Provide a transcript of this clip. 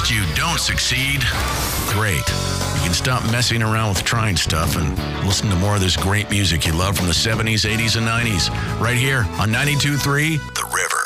convinced you don't succeed? Great. You can stop messing around with trying stuff and listen to more of this great music you love from the 70s, 80s, and 90s right here on 92.3 The River.